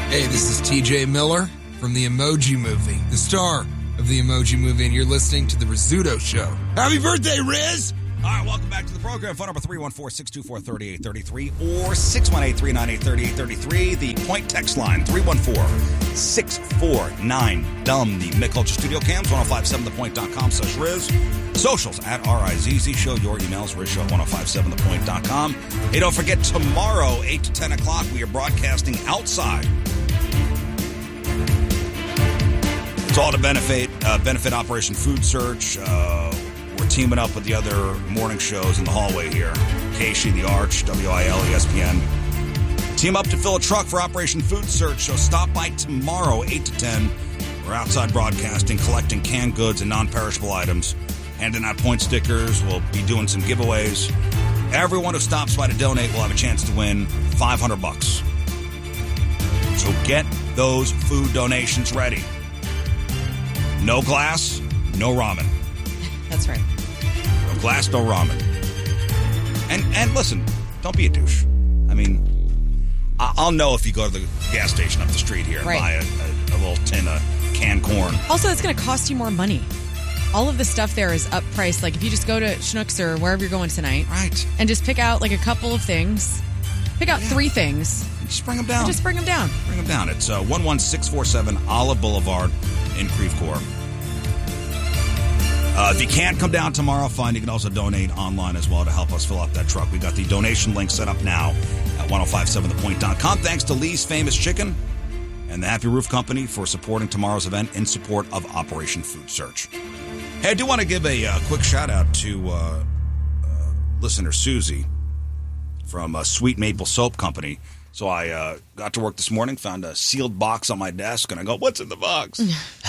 Hey, this is TJ Miller from the Emoji Movie, the star of the Emoji Movie, and you're listening to The Rizzuto Show. Happy birthday, Riz! All right, welcome back to the program. Phone number 314-624-3833 or 618-398-3833. The point text line, 314-649-DUMB. The Mick Culture Studio Cams, 1057thepoint.com/Riz. Socials at RIZZ. Show your emails, RizShow at 1057thepoint.com. Hey, don't forget, tomorrow, 8 to 10 o'clock, we are broadcasting outside. It's all to benefit Operation Food Search. We're teaming up with the other morning shows in the hallway here. Casey, The Arch, WIL, ESPN. Team up to fill a truck for Operation Food Search, so stop by tomorrow, 8 to 10. We're outside broadcasting, collecting canned goods and non-perishable items, handing out point stickers. We'll be doing some giveaways. Everyone who stops by to donate will have a chance to win $500. So get those food donations ready. No glass, no ramen. That's right. No glass, no ramen. And listen, don't be a douche. I mean, I'll know if you go to the gas station up the street here and buy a little tin of canned corn. Also, it's going to cost you more money. All of the stuff there is up priced. Like if you just go to Schnucks or wherever you're going tonight, right, and just pick out like a couple of things, pick out 3 things. Just bring them down. Just bring them down. Bring them down. It's 11647 Olive Boulevard in Creve Coeur. If you can't come down tomorrow, fine. You can also donate online as well to help us fill up that truck. We got the donation link set up now at 1057thepoint.com. Thanks to Lee's Famous Chicken and the Happy Roof Company for supporting tomorrow's event in support of Operation Food Search. Hey, I do want to give a quick shout-out to listener Susie from Sweet Maple Soap Company. So I got to work this morning, found a sealed box on my desk, and I go, what's in the box?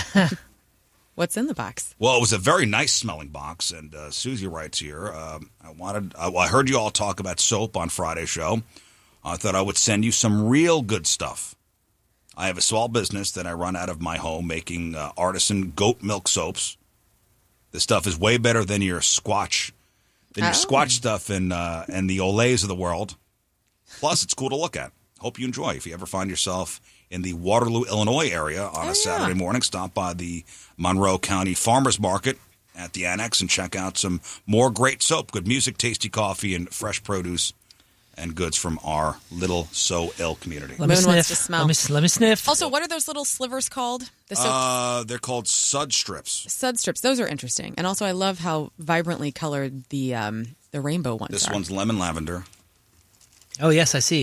What's in the box? Well, it was a very nice-smelling box, and Susie writes here, I heard you all talk about soap on Friday's show. I thought I would send you some real good stuff. I have a small business that I run out of my home making artisan goat milk soaps. This stuff is way better than your Squatch stuff and the Olays of the world. Plus, it's cool to look at. Hope you enjoy. If you ever find yourself in the Waterloo, Illinois area on a Saturday morning, stop by the Monroe County Farmers Market at the Annex and check out some more great soap, good music, tasty coffee, and fresh produce and goods from our little So-Ill community. Let me Moon sniff. wants to smell. Let me sniff. Also, what are those little slivers called? The soap They're called Sud Strips. Sud strips. Those are interesting. And also, I love how vibrantly colored the rainbow ones This are. one's lemon lavender. Oh, yes, I see.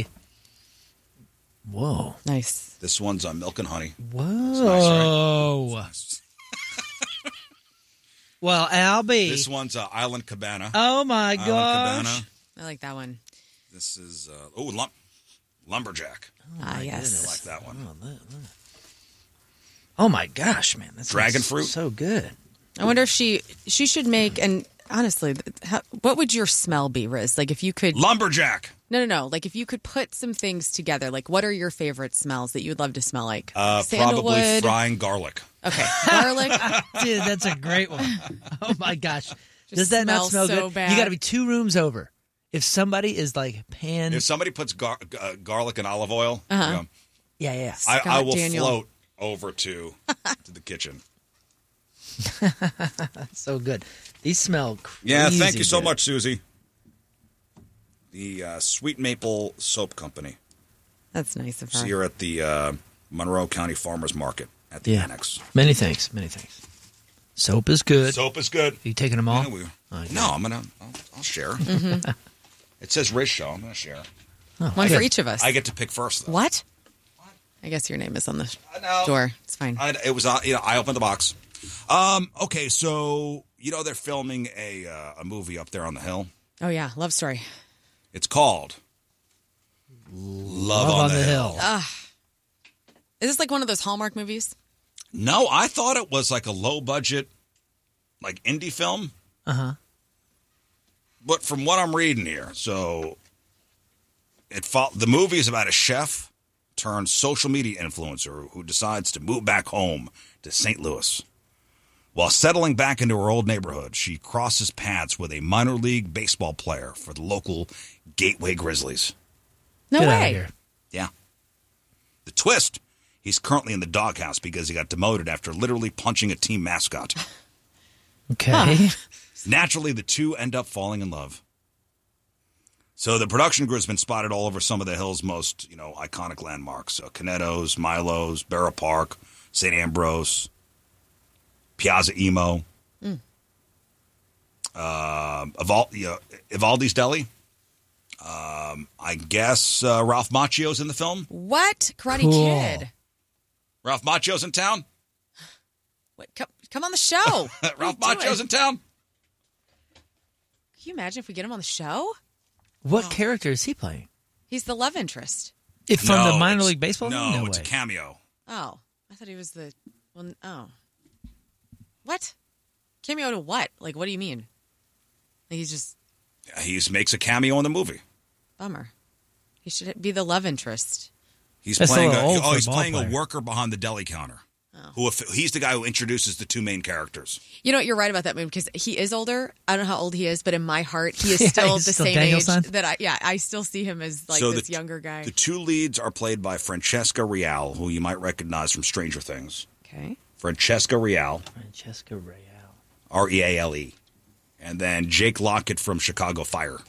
Whoa. Nice. This one's milk and honey. Whoa. Nice, right? Well, Albie. This one's Island Cabana. Oh, my Island gosh. Cabana. I like that one. This is, Lumberjack. Yes. I like that one. Oh, my gosh, man. That's Dragon fruit. So good. I wonder if she should make, and honestly, what would your smell be, Riz? Like if you could... Lumberjack. No. Like if you could put some things together, like what are your favorite smells that you would love to smell like? Probably Sandalwood. frying garlic. Okay. Garlic. Dude, that's a great one. Oh, my gosh. Does Just that not smells smell so good? bad. You got to be 2 rooms over. If somebody is like If somebody puts garlic and olive oil, Yeah. I will Daniel. float over to the kitchen. So good. These smell crazy. Yeah, thank you so good. much, Susie. The Sweet Maple Soap Company. That's nice of her. See her at the Monroe County Farmers Market at the Annex. Many thanks. Soap is good. Soap is good. Are you taking them all? Yeah, no, I'll share. Mm-hmm. It says Riz Show. I'm going to share. Oh, One for each of us. I get to pick first, though. What? I guess your name is on the door. It's fine. I opened the box. Okay, so they're filming a movie up there on the hill. Oh, yeah. Love story. It's called Love on the Hill. Is this like one of those Hallmark movies? No, I thought it was like a low budget, like indie film. But from what I'm reading here, so the movie is about a chef turned social media influencer who decides to move back home to St. Louis. While settling back into her old neighborhood, she crosses paths with a minor league baseball player for the local Gateway Grizzlies. No Get out of way. here. Yeah. The twist, He's currently in the doghouse because he got demoted after literally punching a team mascot. Okay. Naturally, the two end up falling in love. So the production crew has been spotted all over some of the Hill's most, iconic landmarks. So Canetto's, Milo's, Barra Park, St. Ambrose, Piazza Emo, Ivaldi's Deli. I guess Ralph Macchio's in the film. What? Karate Cool. Kid. Ralph Macchio's in town. What? Come on the show. Ralph Macchio's in town. Can you imagine if we get him on the show? What character is he playing? He's the love interest. From the No, minor it's- league baseball? No, it's way. a cameo. Oh, I thought he was the. Well, oh. What? Cameo to what? Like, what do you mean? Like, he's just He makes a cameo in the movie. bummer. He should be the love interest. He's That's a playing. little old for a He's ball playing a player. worker behind the deli counter. He's the guy who introduces the two main characters. You know what? You're right about that movie because he is older. I don't know how old he is, but in my heart, he is Yeah, still he's the still same Danielson? age that I still see him as like So this younger guy. The two leads are played by Francesca Real, who you might recognize from Stranger Things. Okay. Francesca Real, Francesca Real. Reale, and then Jake Lockett from Chicago Fire.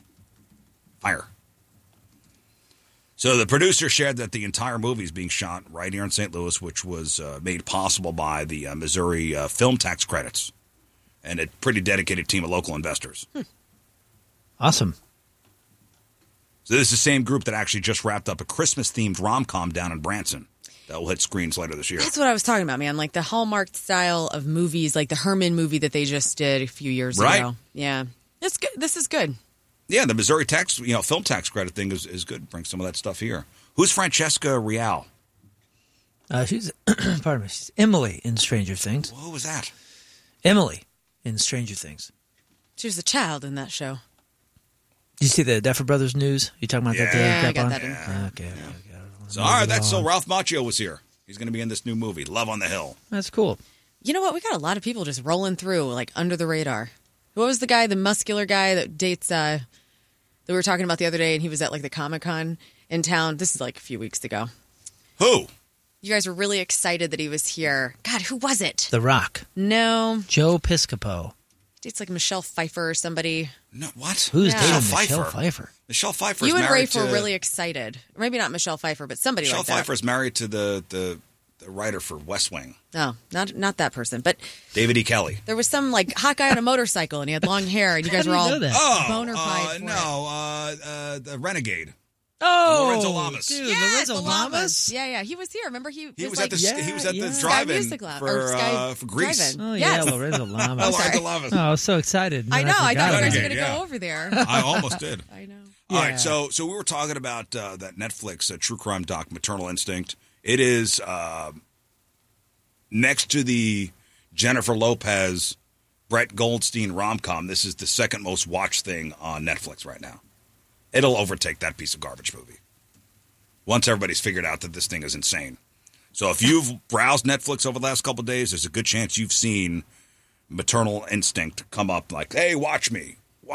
So the producer shared that the entire movie is being shot right here in St. Louis, which was made possible by the Missouri film tax credits and a pretty dedicated team of local investors. Awesome. So this is the same group that actually just wrapped up a Christmas-themed rom-com down in Branson that will hit screens later this year. That's what I was talking about, man. Like the Hallmark style of movies, like the Herman movie that they just did a few years Right. ago. Yeah. It's good. This is good. Yeah, the Missouri tax, film tax credit thing is good. Bring some of that stuff here. Who's Francesca Real? She's, pardon me, she's Emily in Stranger Things. Who was that? Emily in Stranger Things. She was a child in that show. Did you see the Duffer Brothers news? You talking about that? Yeah, Yeah, I Dave got Pepon? that in. Okay. So, all right, so Ralph Macchio was here. He's going to be in this new movie, Love on the Hill. That's cool. You know what? We got a lot of people just rolling through, like under the radar. What was the guy, the muscular guy that dates, that we were talking about the other day, and he was at like the Comic-Con in town? This is like a few weeks ago. Who? You guys were really excited that he was here. God, who was it? The Rock. No. Joe Piscopo. Dates like Michelle Pfeiffer or somebody. No, what? Who's Yeah. dating Michelle Michelle Pfeiffer? Pfeiffer? Michelle Pfeiffer is You and married Rafe to... were really excited. Maybe not Michelle Pfeiffer, but somebody Michelle like that. Pfeiffer is married to the writer for West Wing, No, not that person. But David E. Kelly. there was some like hot guy on a motorcycle, and he had long hair, and you guys How were do you all know that? boner pied for it. The Renegade. Oh, Lorenzo Lamas. Dude, Yes, Lorenzo the Lamas? Yeah, he was here. Remember, he He was like, at the Sky drive-in Music Lab, or Sky for Greece. Drive-In. Oh, Yes. yeah, Lorenzo Lamas. Oh, sorry. Lorenzo Lamas. Oh, I was so excited. and I then know. I thought you forgot guys were Renegade, going to yeah. go over there. I almost did. I know. All Yeah. right, so we were talking about that Netflix true crime doc, Maternal Instinct. It is next to the Jennifer Lopez, Brett Goldstein rom-com. This is the second most watched thing on Netflix right now. It'll overtake that piece of garbage movie once everybody's figured out that this thing is insane. So if you've browsed Netflix over the last couple of days, there's a good chance you've seen Maternal Instinct come up like, hey, watch me.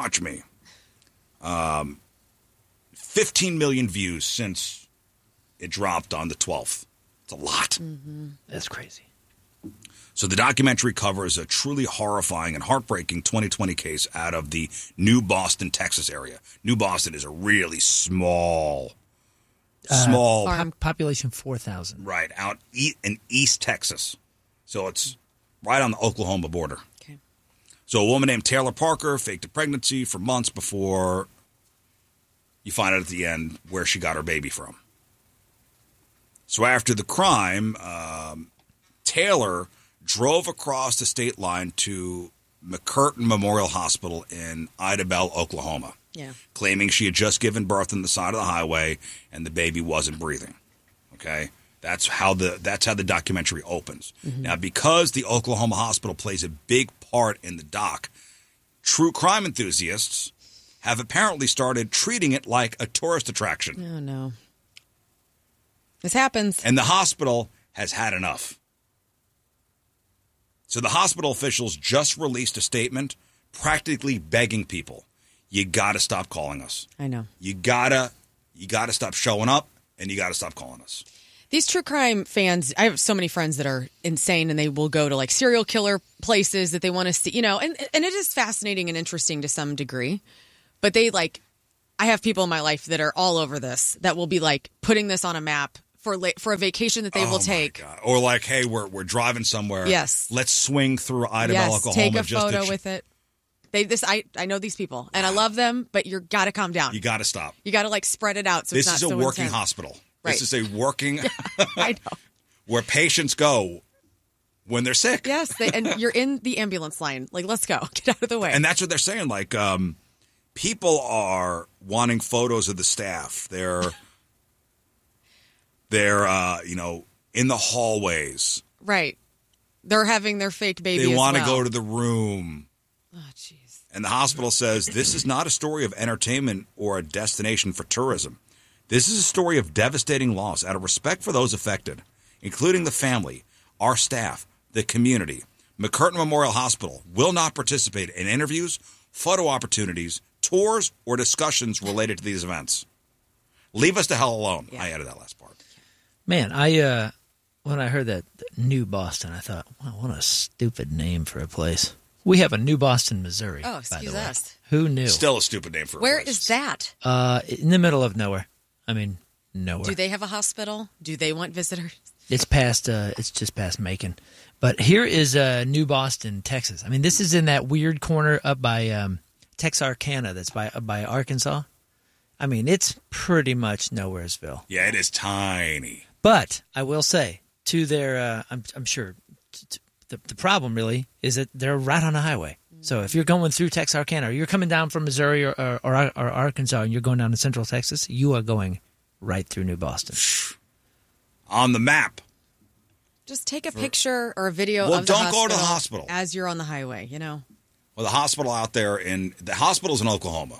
15 million views since it dropped on the 12th. It's a lot. That's crazy. So the documentary covers a truly horrifying and heartbreaking 2020 case out of the New Boston, Texas area. New Boston is a really small, Population 4,000. right, out in East Texas. So it's right on the Oklahoma border. Okay. So a woman named Taylor Parker faked a pregnancy for months before you find out at the end where she got her baby from. So after the crime, Taylor drove across the state line to McCurtain Memorial Hospital in Idabel, Oklahoma, claiming she had just given birth on the side of the highway and the baby wasn't breathing. Okay? That's how the documentary opens. Now, because the Oklahoma hospital plays a big part in the doc, true crime enthusiasts have apparently started treating it like a tourist attraction. Oh, no. This happens. And the hospital has had enough. So the hospital officials just released a statement practically begging people, you got to stop calling us. I know. You got to stop showing up, and you got to stop calling us. These true crime fans, I have so many friends that are insane and they will go to like serial killer places that they want to see, you know, and it is fascinating and interesting to some degree. But they like, I have people in my life that are all over this that will be like putting this on a map for a vacation that they will take. God. Or like, hey, we're driving somewhere. Yes. Let's swing through Idabel, Oklahoma. Take a just photo with it. I know these people and I love them, but you got to calm down. You got to stop. You got to like spread it out. So this it's not is a so working intense. hospital. Right. This is a working, I know. where patients go when they're sick. Yes, and you're in the ambulance line. Like, let's go. Get out of the way. And that's what they're saying. Like, people are wanting photos of the staff. They're in the hallways. Right. They're having their fake baby They as want to well. go to the room. Oh, jeez. And the hospital says this is not a story of entertainment or a destination for tourism. This is a story of devastating loss. Out of respect for those affected, including the family, our staff, the community, McCurtain Memorial Hospital will not participate in interviews, photo opportunities, tours, or discussions related to these events. Leave us the hell alone. Yeah. I added that last part. Man, when I heard that New Boston, I thought, wow, what a stupid name for a place. We have a New Boston, Missouri. Oh, by excuse the way. us. Who knew? Still a stupid name for a Where place. is that? In the middle of nowhere. I mean, nowhere. Do they have a hospital? Do they want visitors? It's past. It's just past Macon. But here is New Boston, Texas. I mean, this is in that weird corner up by Texarkana. That's by Arkansas. I mean, it's pretty much nowheresville. Yeah, it is tiny. But I will say, to their, I'm sure, the problem really is that they're right on a highway. So if you're going through Texarkana, or you're coming down from Missouri or Arkansas, and you're going down to Central Texas, you are going right through New Boston. On the map. Just take a picture or a video Well, of the don't hospital go to the hospital. as you're on the highway, you know? Well, the hospital out there the hospital's in Oklahoma.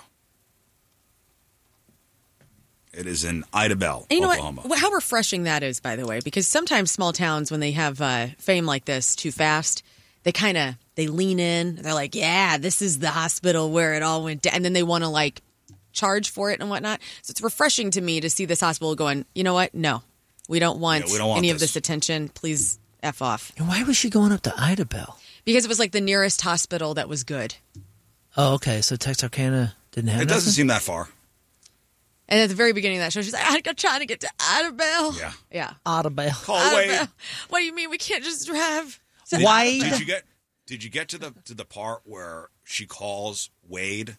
It is in Idabel, And you know Oklahoma. what? How refreshing that is, by the way, because sometimes small towns, when they have fame like this too fast, they lean in. They're like, yeah, this is the hospital where it all went down. And then they want to like charge for it and whatnot. So it's refreshing to me to see this hospital going, you know what? No, we don't want, any of this attention. Please F off. And why was she going up to Idabel? Because it was like the nearest hospital that was good. Oh, okay. So Texarkana didn't have It nothing? doesn't seem that far. And at the very beginning of that show, she's like, I'm trying to get to Idabel. Yeah. Yeah. Idabel. Call Wade. Idabel. What do you mean we can't just drive? Why? Did you get to the part where she calls Wade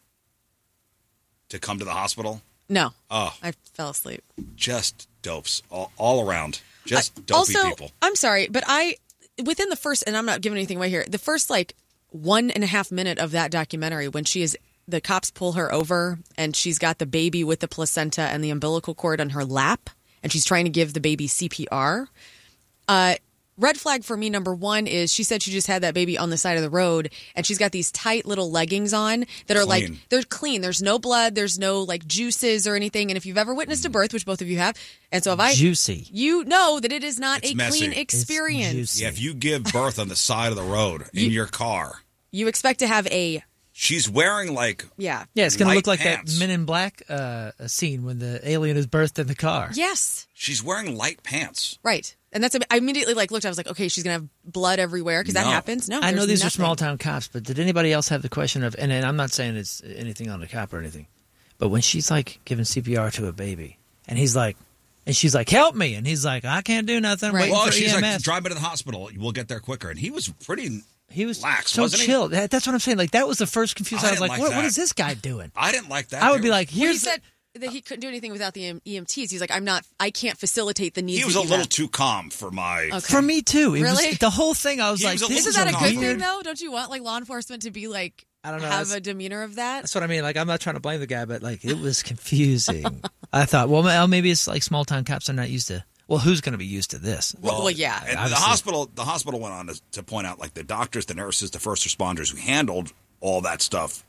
to come to the hospital? No. Oh. I fell asleep. Just dopes all around. Just dopey also, people. I'm sorry, but within the first, and I'm not giving anything away here, the first like 1.5 minute of that documentary when the cops pull her over and she's got the baby with the placenta and the umbilical cord on her lap and she's trying to give the baby CPR. Red flag for me, number one, is she said she just had that baby on the side of the road and she's got these tight little leggings on that are like, they're clean. There's no blood. There's no like juices or anything. And if you've ever witnessed a birth, which both of you have, and so have I, Juicy. you know that it is not It's a messy. clean It's experience. juicy. Yeah, if you give birth on the side of the road in your car, You expect to have she's wearing like yeah. Yeah, it's going to light look like pants. that Men in Black scene when the alien is birthed in the car. Yes. She's wearing light pants. Right. And that's, I immediately looked, I was like, okay, she's going to have blood everywhere because that No. happens. No, I know there's these are nothing. small town cops, but did anybody else have the question of, and I'm not saying it's anything on the cop or anything, but when she's like giving CPR to a baby and he's like, and she's like, help me. And he's like, I can't do nothing. I'm Right. waiting Well, for she's EMS. like, drive me to the hospital. We'll get there quicker. And he was pretty He was lax, so wasn't he? chill. That's what I'm saying. Like, that was the first confusion. I I was didn't like, like what that. is this guy doing? I didn't like that. I would be dude. like, Well, he here's said that he couldn't do anything without the EMTs. He's like, I can't facilitate the needs. he was that a you little have. too calm for my. Okay. for me too. It Really? was the whole thing. I was He like, was a this little is Isn't that a good awkward. thing though? Don't you want like law enforcement to be like, I don't know, have that's- a demeanor of that? That's what I mean. Like, I'm not trying to blame the guy, but like, it was confusing. I thought, well, maybe it's like small town cops are not used to. Well, who's going to be used to this? Well, yeah. And the Obviously. hospital went on to point out, like, the doctors, the nurses, the first responders who handled all that stuff,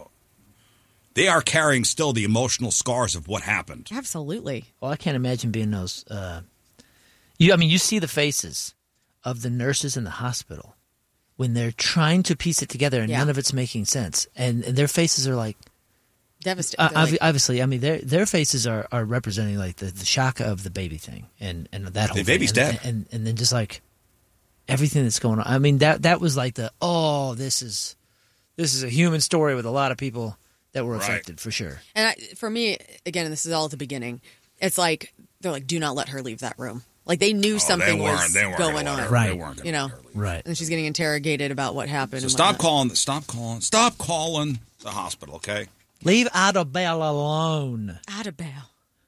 they are carrying still the emotional scars of what happened. Absolutely. Well, I can't imagine being those. You see the faces of the nurses in the hospital when they're trying to piece it together and Yeah. none of it's making sense, and their faces are like, devastated. Obviously, I mean, their faces are representing like the shock of the baby thing and that whole The thing. baby's dead. And then just like everything that's going on. I mean, that was like this is a human story with a lot of people that were affected for sure. And for me, again, and this is all at the beginning, it's like they're like, do not let her leave that room. Like they knew something was going on, right? They weren't you know, right? And she's getting interrogated about what happened. So and stop whatnot. calling the hospital, okay? Leave Idabelle alone. Idabelle.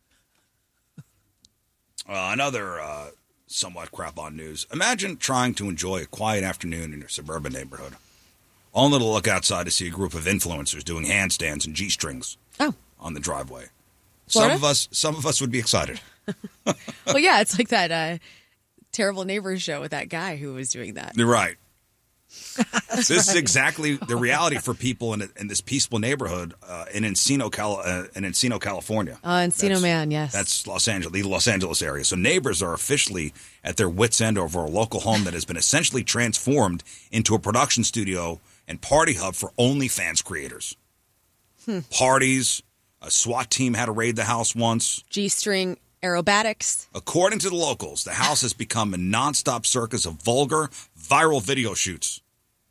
Another somewhat crap on news. Imagine trying to enjoy a quiet afternoon in your suburban neighborhood, only to look outside to see a group of influencers doing handstands and G-strings on the driveway. Florida? Some of us would be excited. Well, yeah, it's like that Terrible Neighbors show with that guy who was doing that. You're right. This is exactly the reality for people in this peaceful neighborhood in Encino, California. Encino Man, yes. That's the Los Angeles area. So neighbors are officially at their wits' end over a local home that has been essentially transformed into a production studio and party hub for OnlyFans creators. Parties, a SWAT team had to raid the house once. G-string aerobatics. According to the locals, the house has become a nonstop circus of vulgar, viral video shoots.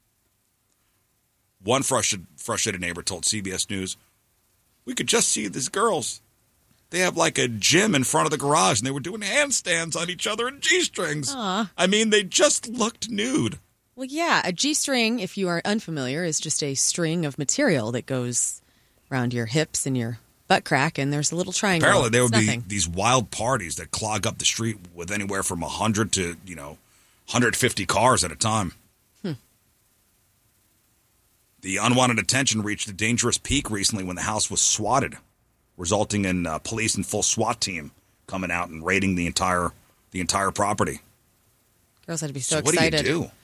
One frustrated neighbor told CBS News, "We could just see these girls. They have like a gym in front of the garage, and they were doing handstands on each other in G-strings. I mean, they just looked nude." Well, yeah, a G-string, if you are unfamiliar, is just a string of material that goes around your hips and your butt crack, and there's a little triangle. Apparently, there would It's be nothing. these wild parties that clog up the street with anywhere from 100 to 150 cars at a time. The unwanted attention reached a dangerous peak recently when the house was swatted, resulting in police and full SWAT team coming out and raiding the entire property. Girls had to be so what excited. do you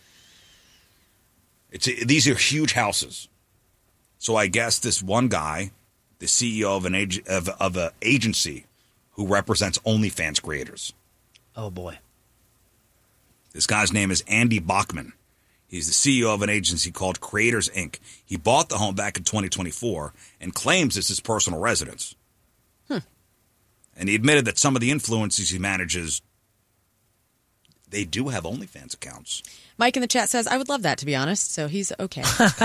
do? These are huge houses. So I guess this one guy, the CEO of an agency who represents OnlyFans creators. Oh boy. This guy's name is Andy Bachman. He's the CEO of an agency called Creators Inc. He bought the home back in 2024 and claims it's his personal residence. And he admitted that some of the influencers he manages, they do have OnlyFans accounts. Mike in the chat says, I would love that, to be honest, so he's okay.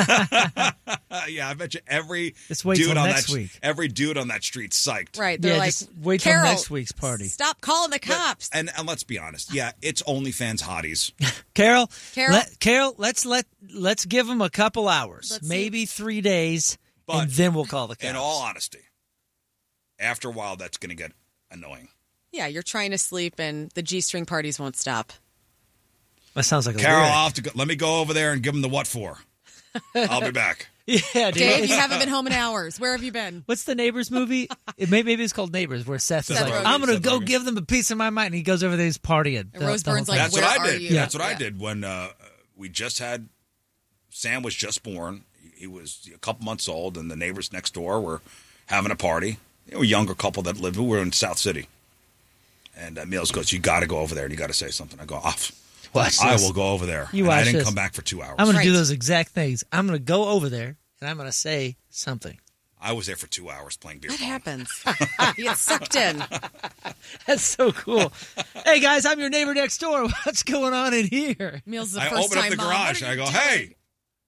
Yeah, I bet you every Just wait dude till on next that week. every dude on that street's psyched. Right, they're Yeah, like, just wait till Carol, next week's party. Stop calling the cops. And let's be honest, yeah, it's OnlyFans hotties. Carol, Carol? let's give them a couple hours, Let's maybe 3 days, But and then we'll call the cops. In all honesty, after a while, that's going to get annoying. Yeah, you're trying to sleep, and the G-string parties won't stop. That sounds like a Carol, lyric. I'll have to go. Let me go over there and give them the what for. I'll be back. Yeah, dude. Dave, you haven't been home in hours. Where have you been? What's the Neighbors movie? Maybe it's called Neighbors, where Seth is Seth like, Rogen. I'm going to Seth go Rogen. give them a piece of my mind. And he goes over there, he's partying. And Rose Byrne's whole like, time. That's what where I are did. you? That's what I Yeah. did when we just had Sam was just born. He was a couple months old, and the neighbors next door were having a party. A younger couple that lived. We were in South City, and Meals goes, "You got to go over there, and you got to say something." I go, Watch I this. will go over there. You and I watch didn't this. come back for 2 hours. I'm going to do Right. those exact things. I'm going to go over there, and I'm going to say something. I was there for 2 hours playing beer What pong. happens? You get sucked in. That's so cool. Hey, guys, I'm your neighbor next door. What's going on in here? Meals is the I first open up time the mom. garage, What and are I you go, doing? "Hey,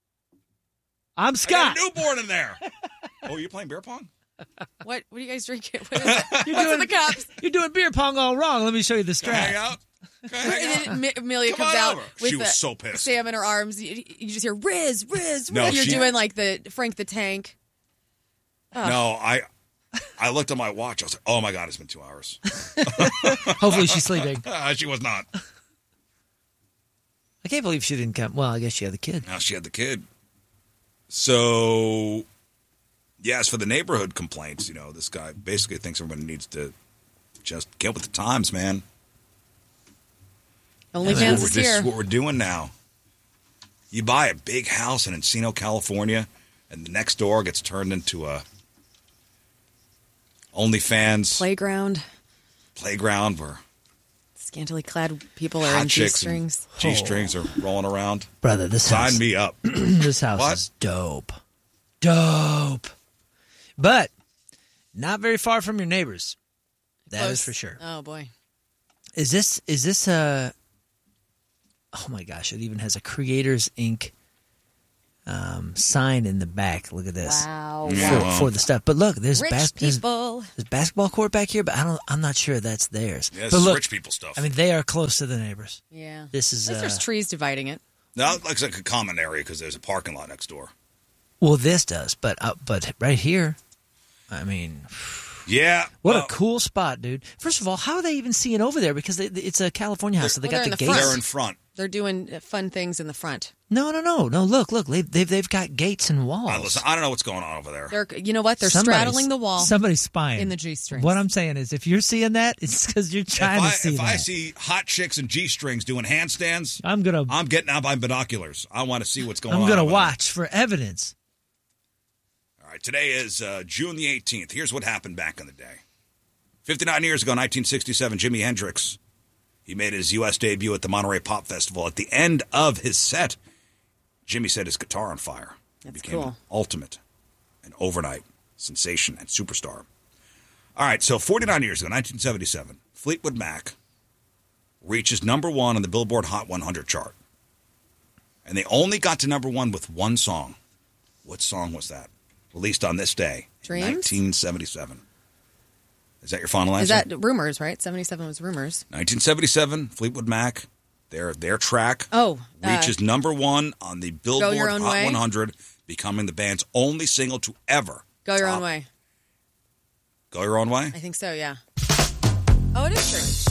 I'm I got Scott. a newborn in there." Oh, you playing beer pong? What are you guys drinking? What is it? You're What's doing, in the cups? You're doing beer pong all wrong. Let me show you the Can I hang strap. out? Can I hang out? And then Amelia Come comes on out over. with She was the so pissed. Sam in her arms. You just hear Riz, Riz, No, Riz. You're she- doing like the Frank the Tank. No, I looked at my watch. I was like, "Oh my god, it's been 2 hours." Hopefully she's sleeping. She was not. I can't believe she didn't come. Well, I guess she had the kid. Now she had the kid. So, yes, for the neighborhood complaints, this guy basically thinks everyone needs to just get with the times, man. OnlyFans is This here. is what we're doing now. You buy a big house in Encino, California, and the next door gets turned into a OnlyFans playground where Scantily clad people are in hot chicks and G-strings. G-strings are rolling around. Brother, this Sign house, me up. this house What? is dope. Dope. But Not very far from your neighbors. That Close. is for sure. Oh, boy. Is this a... Oh, my gosh. It even has a Creators, Inc. Sign in the back. Look at this. Wow. For the stuff. But look, there's Rich people. there's basketball court back here, but I'm not sure that's theirs. Yeah, this but is look, rich people stuff. I mean, they are close to the neighbors. Yeah. This is... There's trees dividing it. That looks like a common area because there's a parking lot next door. Well, this does, but right here, I mean... Yeah. What a cool spot, dude. First of all, how are they even seeing over there? Because it's a California house, so they got they're the in the gates. front. They're in front. They're doing fun things in the front. No. Look. They've got gates and walls. Listen, I don't know what's going on over there. You know what? They're straddling the wall. Somebody's spying. In the G-strings. What I'm saying is, if you're seeing that, it's because you're trying to see If that. I see hot chicks and G-strings doing handstands, I'm getting out by binoculars. I want to see what's going on. I'm gonna over there. watch for evidence. All right, today is June the 18th. Here's what happened back in the day. 59 years ago, 1967, Jimi Hendrix, he made his U.S. debut at the Monterey Pop Festival. At the end of his set, Jimmy set his guitar on fire. That's He became cool. an ultimate, an overnight sensation and superstar. All right, so 49 years ago, 1977, Fleetwood Mac reaches number one on the Billboard Hot 100 chart. And they only got to number one with one song. What song was that? Released on this day, Dreams? 1977. Is that your final answer? Is that Rumors, right? 77 was Rumors. 1977, Fleetwood Mac, their track reaches number one on the Billboard Your Own Hot Way? 100, becoming the band's only single to ever Go Your top. Own Way. Go Your Own Way? I think so, yeah. Oh, it is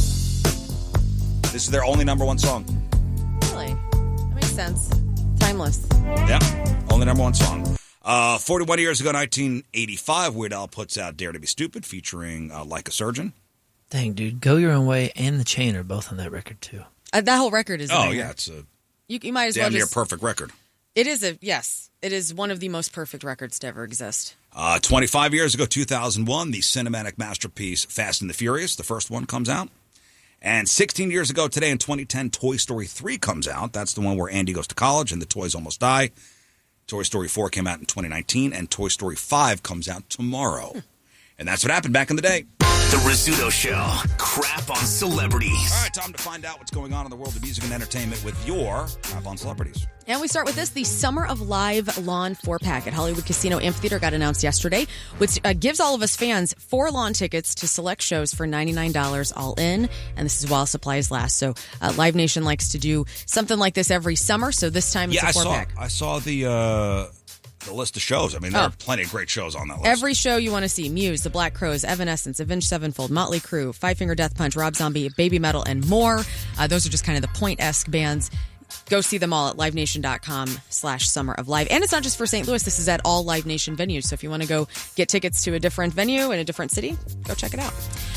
true. This is their only number one song. Really? That makes sense. Timeless. Yeah, only number one song. 41 years ago, 1985, Weird Al puts out Dare to Be Stupid, featuring Like a Surgeon. Dang, dude, Go Your Own Way and The Chain are both on that record too. That whole record is It's a You might as well damn near just... perfect record. It is it is one of the most perfect records to ever exist. 25 years ago, 2001, the cinematic masterpiece Fast and the Furious, the first one, comes out. And 16 years ago today in 2010, Toy Story 3 comes out. That's the one where Andy goes to college and the toys almost die. Toy Story 4 came out in 2019, and Toy Story 5 comes out tomorrow. And that's what happened back in the day. The Rizzuto Show. Crap on celebrities. All right, time to find out what's going on in the world of music and entertainment with your Crap on Celebrities. And we start with this. The Summer of Live Lawn 4-pack at Hollywood Casino Amphitheater got announced yesterday, which gives all of us fans 4 lawn tickets to select shows for $99 all in. And this is while supplies last. So Live Nation likes to do something like this every summer. So this time it's a 4-pack. I saw the list of shows. I mean, there are plenty of great shows on that list. Every show you want to see: Muse, The Black Crowes, Evanescence, Avenged Sevenfold, Motley Crue, Five Finger Death Punch, Rob Zombie, Baby Metal, and more. Those are just kind of the Point-esque bands. Go see them all at livenation.com/Summer of Live. And it's not just for St. Louis. This is at all Live Nation venues. So if you want to go get tickets to a different venue in a different city, go check it out.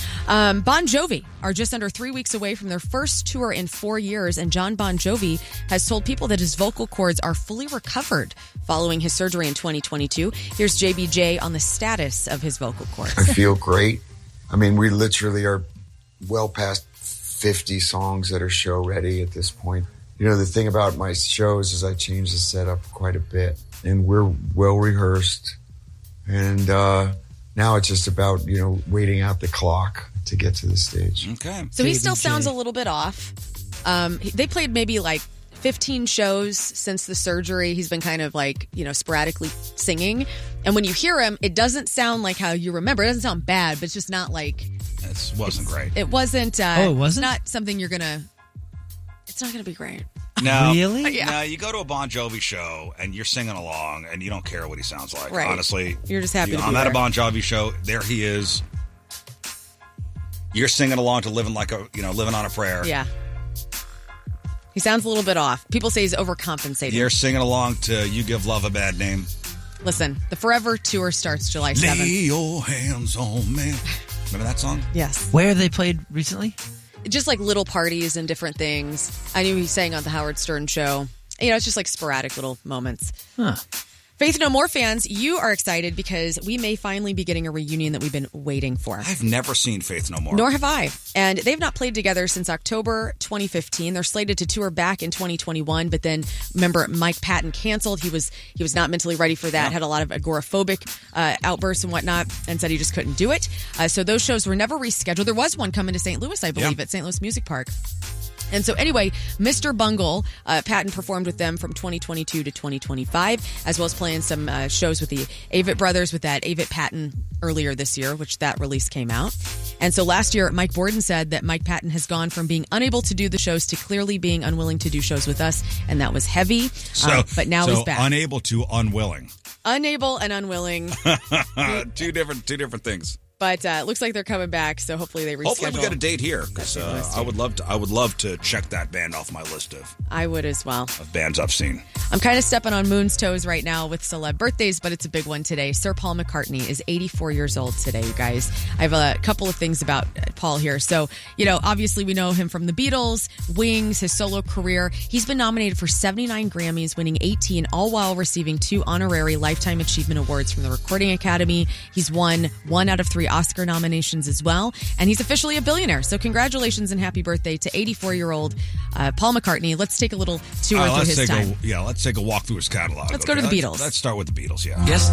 Bon Jovi are just under 3 weeks away from their first tour in 4 years, and John Bon Jovi has told people that his vocal cords are fully recovered following his surgery in 2022. Here's JBJ on the status of his vocal cords. I feel great. I mean, we literally are well past 50 songs that are show ready at this point. You know, the thing about my shows is I change the setup quite a bit, and we're well rehearsed. And now it's just about, waiting out the clock to get to the stage. Okay. So he still sounds a little bit off. They played maybe like 15 shows since the surgery. He's been kind of like, sporadically singing. And when you hear him, it doesn't sound like how you remember. It doesn't sound bad, but it's just not like... It wasn't great. It wasn't... it wasn't? It's not something you're going to... It's not going to be great. No, Really? Yeah. No, you go to a Bon Jovi show and you're singing along and you don't care what he sounds like. Right. Honestly, You're just happy to be I'm at there. a Bon Jovi show. There he is. You're singing along to living on a prayer. Yeah. He sounds a little bit off. People say he's overcompensating. You're singing along to "You Give Love a Bad Name." Listen, the Forever Tour starts July 7th. Lay your hands on me. Remember that song? Yes. Where they played recently? Just like little parties and different things. I knew he sang on the Howard Stern show. It's just like sporadic little moments. Huh. Faith No More fans, you are excited because we may finally be getting a reunion that we've been waiting for. I've never seen Faith No More. Nor have I. And they've not played together since October 2015. They're slated to tour back in 2021, but then remember Mike Patton canceled. He was not mentally ready for that, had a lot of agoraphobic outbursts and whatnot, and said he just couldn't do it. So those shows were never rescheduled. There was one coming to St. Louis, I believe, at St. Louis Music Park. And so anyway, Mr. Bungle, Patton performed with them from 2022 to 2025, as well as playing some shows with the Avett Brothers with that Avett Patton earlier this year, which that release came out. And so last year, Mike Borden said that Mike Patton has gone from being unable to do the shows to clearly being unwilling to do shows with us, and that was heavy. But now he's back. Unable to unwilling. Unable and unwilling. Two different things. But it looks like they're coming back, so hopefully they reschedule. Hopefully we get a date here, because I would love to check that band off my list of. I would as well. Of bands I've seen. I'm kind of stepping on Moon's toes right now with celeb birthdays, but it's a big one today. Sir Paul McCartney is 84 years old today, you guys. I have a couple of things about Paul here. So, obviously we know him from the Beatles, Wings, his solo career. He's been nominated for 79 Grammys, winning 18, all while receiving 2 honorary Lifetime Achievement Awards from the Recording Academy. He's won 1 out of 3 Oscar nominations as well, and he's officially a billionaire. So congratulations and happy birthday to 84-year-old Paul McCartney. Let's take a little tour through his time. Let's take a walk through his catalog. Let's go to the Beatles. Let's start with the Beatles, yeah. Yes,